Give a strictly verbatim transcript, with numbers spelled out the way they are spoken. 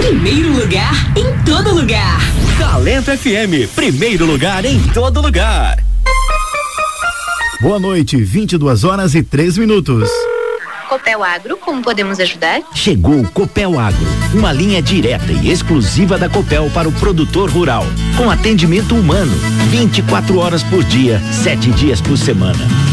Primeiro lugar em todo lugar. Talento F M, primeiro lugar em todo lugar. Boa noite, vinte e duas horas e três minutos. Copel Agro, como podemos ajudar? Chegou o Copel Agro, uma linha direta e exclusiva da Copel para o produtor rural, com atendimento humano, vinte e quatro horas por dia, sete dias por semana.